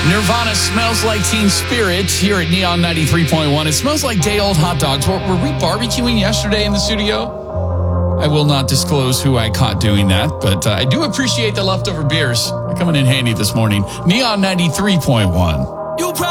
Nirvana Smells Like Teen Spirit here at Neon 93.1. It smells like day-old hot dogs. Were we barbecuing yesterday in the studio? I will not disclose who I caught doing that, but I do appreciate the leftover beers. They're coming in handy this morning. Neon 93.1.